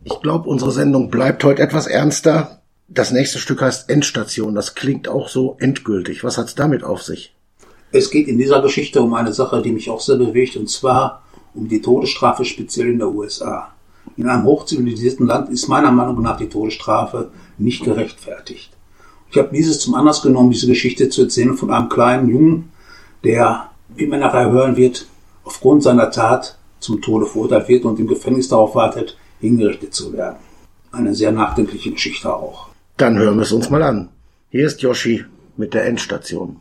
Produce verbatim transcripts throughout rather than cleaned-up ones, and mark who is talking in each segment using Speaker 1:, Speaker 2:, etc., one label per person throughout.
Speaker 1: Ich glaube, unsere Sendung bleibt heute etwas ernster. Das nächste Stück heißt Endstation. Das klingt auch so endgültig. Was hat's damit auf sich?
Speaker 2: Es geht in dieser Geschichte um eine Sache, die mich auch sehr bewegt, und zwar um die Todesstrafe speziell in der U S A. In einem hochzivilisierten Land ist meiner Meinung nach die Todesstrafe nicht gerechtfertigt. Ich habe dieses zum Anlass genommen, diese Geschichte zu erzählen von einem kleinen Jungen, der, wie man nachher hören wird, aufgrund seiner Tat zum Tode verurteilt wird und im Gefängnis darauf wartet, hingerichtet zu werden. Eine sehr nachdenkliche Geschichte auch.
Speaker 1: Dann hören wir es uns mal an. Hier ist Yoshi mit der Endstation.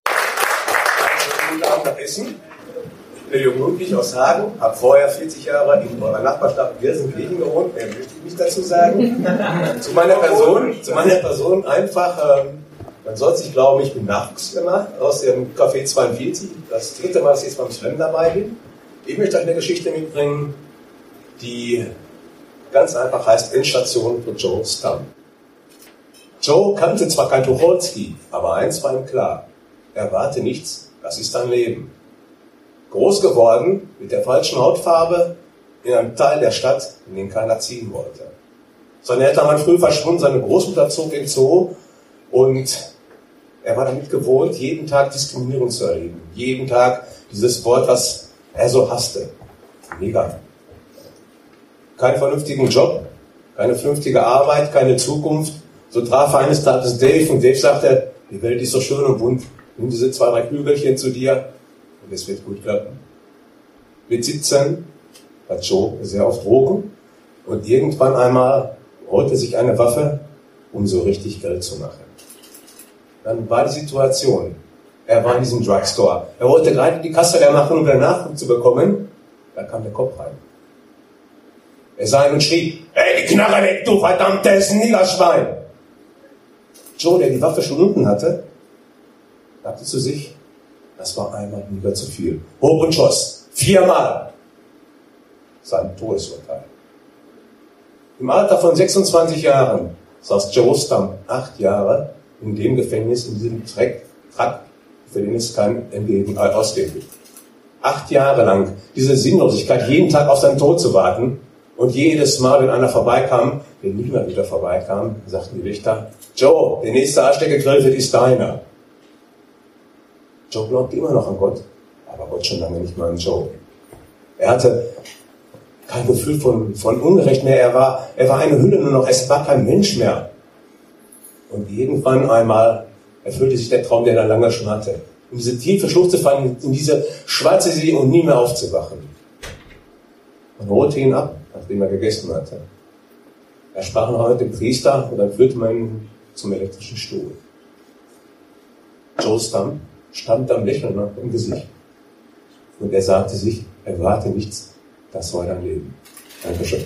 Speaker 3: Guten Abend nach Essen. Ich bin Jürgen Ludwig aus Hagen, habe vorher vierzig Jahre in eurer Nachbarstadt Gelsenkirchen gewohnt. Mehr möchte ich nicht dazu sagen. Zu meiner Person, zu meiner Person einfach, ähm, man soll sich glauben, ich bin Nachwuchs gemacht aus dem Café zweiundvierzig. Das dritte Mal, dass ich jetzt beim Slam dabei bin. Ich möchte euch eine Geschichte mitbringen, die ganz einfach heißt Endstation für Joe Stum. Joe kannte zwar kein Tucholsky, aber eins war ihm klar: Erwarte nichts, das ist dein Leben. Groß geworden, mit der falschen Hautfarbe, in einem Teil der Stadt, in den keiner ziehen wollte. Seine Eltern waren früh verschwunden, seine Großmutter zog in den Zoo und er war damit gewohnt, jeden Tag Diskriminierung zu erleben. Jeden Tag dieses Wort, was er so hasste. Mega. Keinen vernünftigen Job, keine vernünftige Arbeit, keine Zukunft. So traf er eines Tages Dave und Dave sagte, die Welt ist so schön und bunt. Nimm diese zwei, drei Kügelchen zu dir und es wird gut klappen. Mit siebzehn war Joe sehr auf Drogen und irgendwann einmal holte sich eine Waffe, um so richtig Geld zu machen. Dann war die Situation, er war in diesem Drugstore. Er wollte gerade die Kasse leer machen, um wieder Nachdruck zu bekommen. Da kam der Kopf rein. Er sah ihn und schrie, ey, die Knarre weg, du verdammtes Niggerschwein! Joe, der die Waffe schon unten hatte, sagte zu sich, das war einmal Niger zu viel. Hob und schoss. Viermal. Sein Todesurteil. Im Alter von sechsundzwanzig Jahren saß Joe Stum acht Jahre in dem Gefängnis, in diesem Track, Track, für den es kein Entgegen, äh, Ausweg gibt. Acht Jahre lang diese Sinnlosigkeit, jeden Tag auf seinen Tod zu warten. Und jedes Mal, wenn einer vorbeikam, der niemand wieder vorbeikam, sagten die Wächter, Joe, der nächste Arsch, der gegrillt wird, ist deiner. Joe glaubte immer noch an Gott, aber Gott schon lange nicht mehr an Joe. Er hatte kein Gefühl von, von Unrecht mehr, er war, er war eine Hülle nur noch, es war kein Mensch mehr. Und irgendwann einmal erfüllte sich der Traum, der er lange schon hatte. In diese tiefe Schlucht zu fallen, in diese schwarze See und nie mehr aufzuwachen. Man holte ihn ab, nachdem er gegessen hatte. Er sprach noch mit dem Priester und dann führte man ihn zum elektrischen Stuhl. Joe Stum stand am Lächeln nach dem Gesicht. Und er sagte sich, erwarte nichts, das war dein Leben. Dankeschön.